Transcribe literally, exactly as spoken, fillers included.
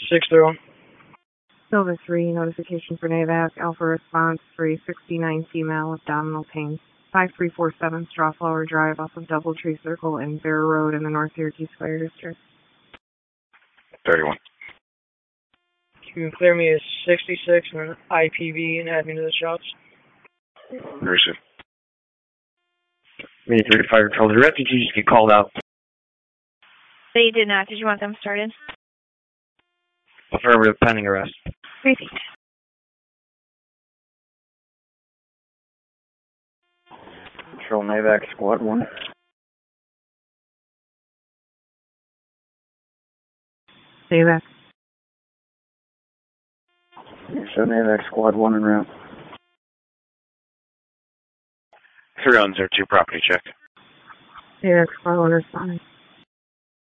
six three one. Silver three, notification for NAVAC, Alpha response three sixty-nine female with abdominal pain. five three four seven Strawflower Drive off of Doubletree Circle and Bear Road in the North Syracuse Fire District. thirty-one. You can clear me a sixty-six and an I P V and add me to the shots. Receive. May three Fire Patrol. Did refugees get called out? They did not. Did you want them started? Affirmative, pending arrest. Repeat. Control NAVAC Squad one. NAVAC. So NAVAC Squad one en route. three one zero two, property check. NAVAC Squad one responding.